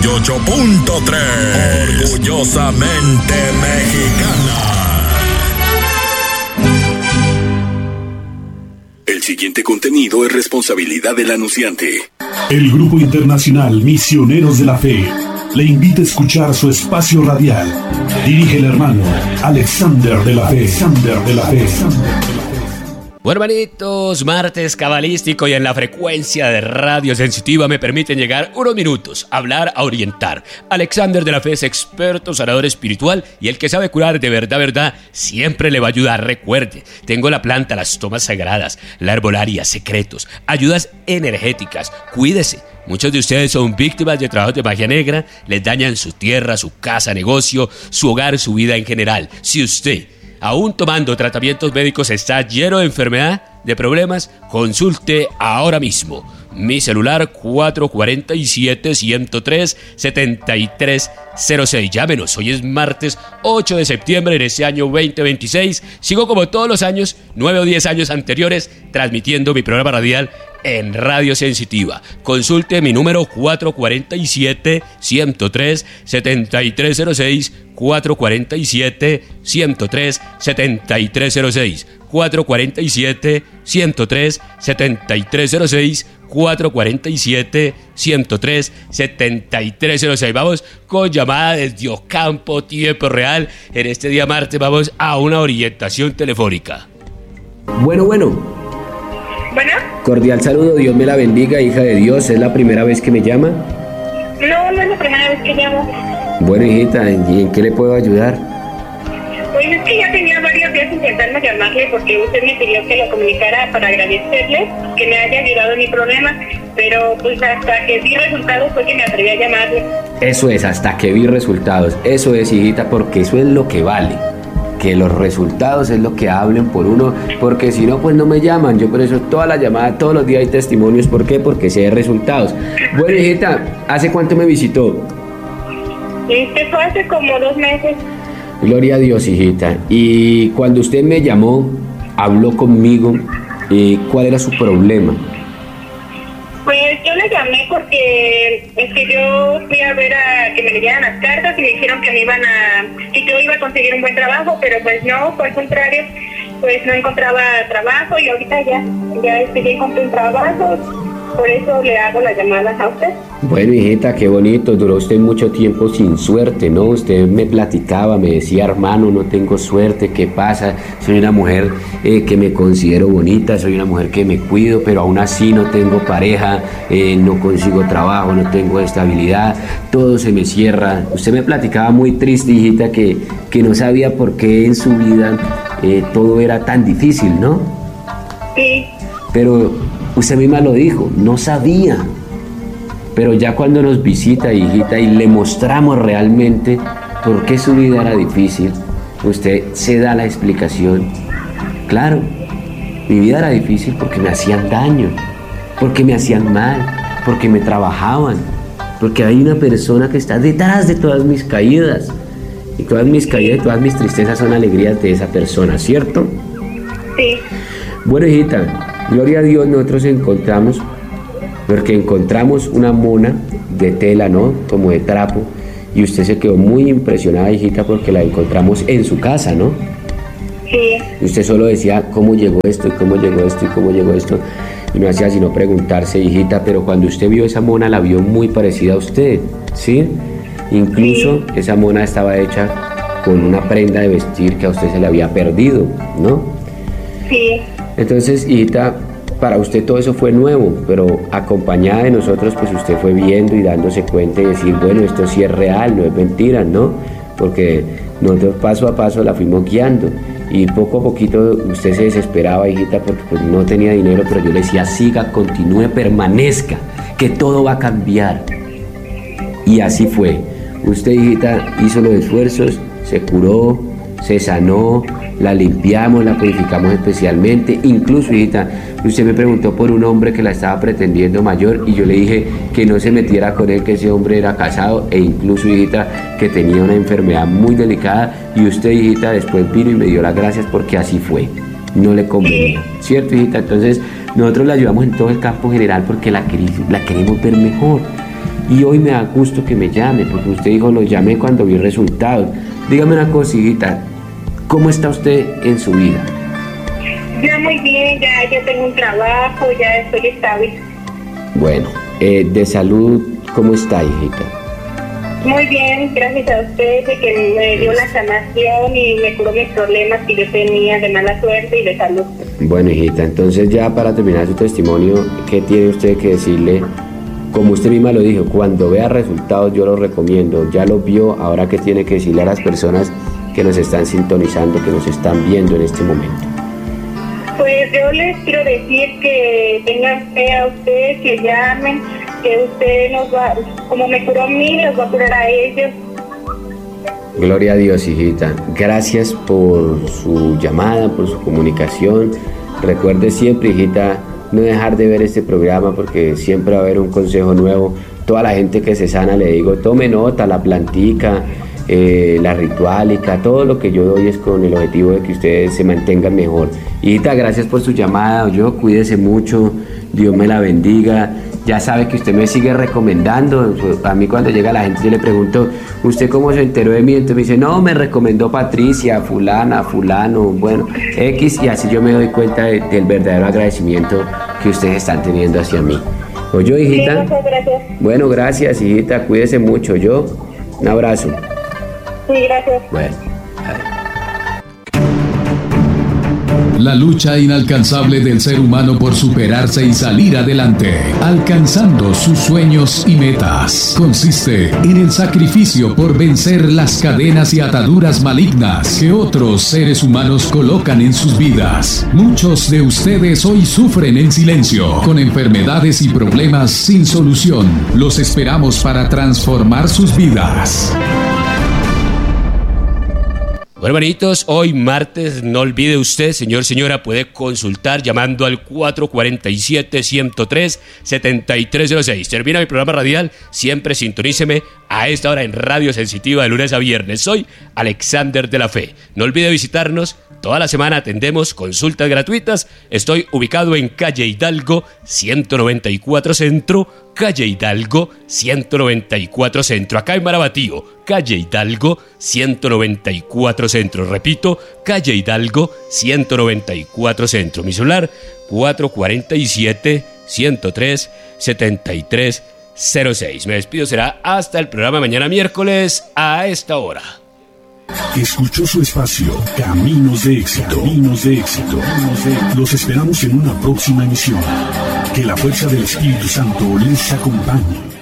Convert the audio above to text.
Orgullosamente mexicana. El siguiente contenido es responsabilidad del anunciante. El Grupo Internacional Misioneros de la Fe le invita a escuchar su espacio radial. Dirige el hermano Alexander de la Fe. Bueno, hermanitos, martes cabalístico y en la frecuencia de Radio Sensitiva me permiten llegar unos minutos, hablar, a orientar. Alexander de la Fe es experto, sanador espiritual y el que sabe curar de verdad, siempre le va a ayudar. Recuerde, tengo la planta, las tomas sagradas, la herbolaria, secretos, ayudas energéticas. Cuídese. Muchos de ustedes son víctimas de trabajos de magia negra, les dañan su tierra, su casa, negocio, su hogar, su vida en general. Si usted, aún tomando tratamientos médicos, está lleno de enfermedad, de problemas, consulte ahora mismo. Mi celular 447-103-7306. Llámenos, hoy es martes 8 de septiembre en este año 2026. Sigo como todos los años, 9 o 10 años anteriores, transmitiendo mi programa radial en Radio Sensitiva. Consulte mi número 447-103-7306, 447-103-7306, 447-103-7306, 447-103-7306. Vamos con llamada desde Ocampo, tiempo real. En este día martes vamos a una orientación telefónica. Bueno. ¿Bueno? Cordial saludo, Dios me la bendiga, hija de Dios. ¿Es la primera vez que me llama? No es la primera vez que llamo. Bueno, hijita, ¿y en qué le puedo ayudar? Pues es que ya tenía varios días intentando llamarle porque usted me pidió que lo comunicara para agradecerle que me haya ayudado en mi problema, pero pues hasta que vi resultados fue que me atreví a llamarle. Eso es, hasta que vi resultados. Eso es, hijita, porque eso es lo que vale. Que los resultados es lo que hablen por uno, porque si no, pues no me llaman. Yo por eso todas las llamadas, todos los días hay testimonios. ¿Por qué? Porque sé de resultados. Bueno, hijita, ¿hace cuánto me visitó? Fue hace como 2 meses. Gloria a Dios, hijita. Y cuando usted me llamó, habló conmigo, ¿cuál era su problema? Pues yo le llamé porque es que yo fui a ver a que me leyeran las cartas y me dijeron que que yo iba a conseguir un buen trabajo, pero pues no, por el contrario, pues no encontraba trabajo y ahorita ya encontré un trabajo, por eso le hago las llamadas a usted. Bueno, hijita, qué bonito, duró usted mucho tiempo sin suerte, ¿no? Usted me platicaba, me decía, hermano, no tengo suerte, ¿qué pasa? Soy una mujer que me considero bonita, soy una mujer que me cuido, pero aún así no tengo pareja, no consigo trabajo, no tengo estabilidad, todo se me cierra. Usted me platicaba muy triste, hijita, que no sabía por qué en su vida todo era tan difícil, ¿no? Sí. Pero usted misma lo dijo, no sabía. Pero ya cuando nos visita, hijita, y le mostramos realmente por qué su vida era difícil, usted se da la explicación. Claro, mi vida era difícil porque me hacían daño, porque me hacían mal, porque me trabajaban, porque hay una persona que está detrás de todas mis caídas. Y todas mis caídas y todas mis tristezas son alegrías de esa persona, ¿cierto? Sí. Bueno, hijita, gloria a Dios, nosotros encontramos una mona de tela, ¿no? Como de trapo, y usted se quedó muy impresionada, hijita, porque la encontramos en su casa, ¿no? Sí. Y usted solo decía, ¿cómo llegó esto? ¿Y cómo llegó esto? ¿Y cómo llegó esto? Y no hacía sino preguntarse, hijita, pero cuando usted vio esa mona, la vio muy parecida a usted, ¿sí? Incluso esa mona estaba hecha con una prenda de vestir que a usted se le había perdido, ¿no? Sí. Entonces, hijita, para usted todo eso fue nuevo, pero acompañada de nosotros, pues usted fue viendo y dándose cuenta y decir, bueno, esto sí es real, no es mentira, ¿no? Porque nosotros paso a paso la fuimos guiando y poco a poquito usted se desesperaba, hijita, porque pues no tenía dinero, pero yo le decía, siga, continúe, permanezca, que todo va a cambiar. Y así fue. Usted, hijita, hizo los esfuerzos, se curó, se sanó, la limpiamos, la purificamos especialmente. Incluso, hijita, usted me preguntó por un hombre que la estaba pretendiendo mayor y yo le dije que no se metiera con él, que ese hombre era casado e incluso, hijita, que tenía una enfermedad muy delicada y usted, hijita, después vino y me dio las gracias porque así fue, no le convenía, ¿cierto, hijita? Entonces nosotros la ayudamos en todo el campo general porque la queremos ver mejor. y hoy me da gusto que me llame, porque usted dijo, lo llamé cuando vi resultados. Dígame una cosita, ¿cómo está usted en su vida? Ya muy bien, ya tengo un trabajo, ya estoy estable. Bueno, de salud, ¿cómo está, hijita? Muy bien, gracias a usted de que me dio la sanación y me curó mis problemas que yo tenía de mala suerte y de salud. Bueno, hijita, entonces ya para terminar su testimonio, ¿qué tiene usted que decirle? Como usted misma lo dijo, cuando vea resultados yo lo recomiendo, ya lo vio, ahora ¿qué tiene que decirle a las personas que nos están sintonizando, que nos están viendo en este momento? Pues yo les quiero decir que tengan fe a ustedes, que llamen, que usted nos va, como me curó a mí, los va a curar a ellos. Gloria a Dios, hijita. Gracias por su llamada, por su comunicación. Recuerde siempre, hijita, no dejar de ver este programa porque siempre va a haber un consejo nuevo. Toda la gente que se sana, le digo, tome nota, la plantica, la ritualica, todo lo que yo doy es con el objetivo de que ustedes se mantengan mejor. Hijita, gracias por su llamada, cuídese mucho, Dios me la bendiga. Ya sabe que usted me sigue recomendando. A mí cuando llega la gente yo le pregunto, ¿usted cómo se enteró de mí? Entonces me dice, no, me recomendó Patricia, fulana, fulano, bueno, X, y así yo me doy cuenta del verdadero agradecimiento que ustedes están teniendo hacia mí. ¿Oyó, hijita? Sí, muchas gracias. Bueno, gracias, hijita, cuídese mucho, un abrazo. Sí, gracias. Bueno. La lucha inalcanzable del ser humano por superarse y salir adelante, alcanzando sus sueños y metas, consiste en el sacrificio por vencer las cadenas y ataduras malignas que otros seres humanos colocan en sus vidas. Muchos de ustedes hoy sufren en silencio, con enfermedades y problemas sin solución. Los esperamos para transformar sus vidas. Bueno, hermanitos, hoy martes, no olvide usted, señora, puede consultar llamando al 447-103-7306. Termina mi programa radial, siempre sintoníceme a esta hora en Radio Sensitiva de lunes a viernes. Soy Alexander de la Fe. No olvide visitarnos, toda la semana atendemos consultas gratuitas. Estoy ubicado en calle Hidalgo 194 Centro, calle Hidalgo 194 Centro, acá en Marabatío, calle Hidalgo 194 Centro, repito, calle Hidalgo 194 Centro, mi celular 447-103-7306. Me despido, será hasta el programa mañana miércoles a esta hora. Escuchó su espacio Caminos de Éxito. Caminos de Éxito. Los esperamos en una próxima emisión. Que la fuerza del Espíritu Santo les acompañe.